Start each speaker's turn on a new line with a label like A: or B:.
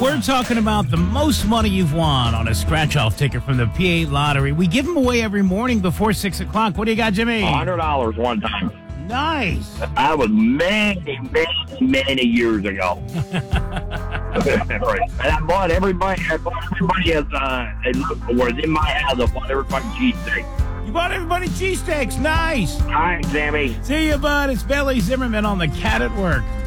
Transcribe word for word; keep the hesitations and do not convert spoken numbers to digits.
A: We're talking about the most money you've won on a scratch-off ticket from the P eight Lottery. We give them away every morning before six o'clock. What do you got, Jimmy?
B: one hundred dollars one time.
A: Nice.
B: That was many, many, many years ago. Right. And I bought everybody, I bought everybody as, uh, it was in my house, I bought everybody cheesesteak.
A: You bought everybody cheesesteaks. Nice.
B: All right, Sammy.
A: See you, bud. It's Billy Zimmerman on the Cat at Work.